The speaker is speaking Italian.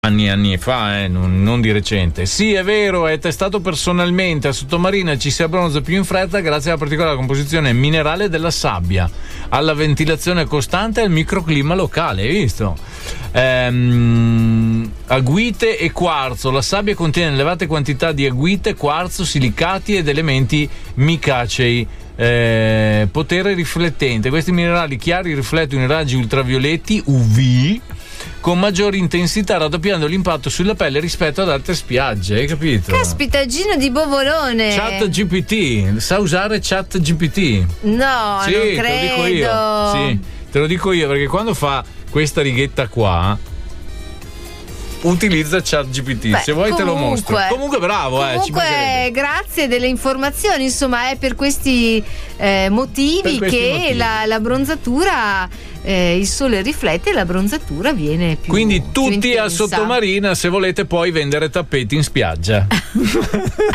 anni fa, non di recente. Sì, è vero, è testato personalmente. A Sottomarina ci si abbronza più in fretta grazie alla particolare composizione minerale della sabbia, alla ventilazione costante e al microclima locale. Hai visto? Aguite e quarzo. La sabbia contiene elevate quantità di aguite, quarzo, silicati ed elementi micacei. Potere riflettente. Questi minerali chiari riflettono i raggi ultravioletti UV con maggiore intensità, raddoppiando l'impatto sulla pelle rispetto ad altre spiagge. Hai capito? Caspita, Gino di Bovolone. ChatGPT, sa usare ChatGPT? No, sì, non credo. Te lo dico io. Sì, te lo dico io, perché quando fa questa righetta qua utilizza ChatGPT. Se vuoi te lo mostro. Comunque bravo. Comunque grazie delle informazioni. Insomma, è per questi motivi che la bronzatura, il sole riflette e la bronzatura viene più. Quindi tutti più a Sottomarina, se volete poi vendere tappeti in spiaggia.